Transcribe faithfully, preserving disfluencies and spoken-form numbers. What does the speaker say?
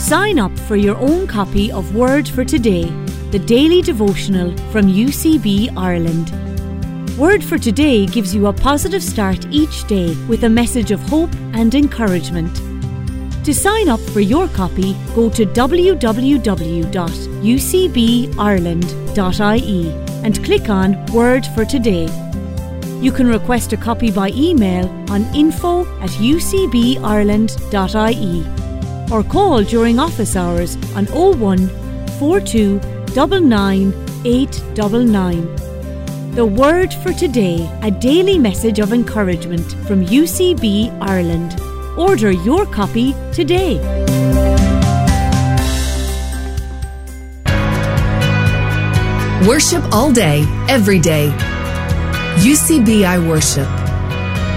Sign up for your own copy of Word for Today, the daily devotional from U C B Ireland. Word for Today gives you a positive start each day with a message of hope and encouragement. To sign up for your copy, go to w w w dot u c b ireland dot i e and click on Word for Today. You can request a copy by email on info at u c b ireland dot i e or call during office hours on oh one, four two, nine nine, eight nine nine. The Word for Today, a daily message of encouragement from U C B Ireland. Order your copy today. Worship all day, every day. U C B I Worship.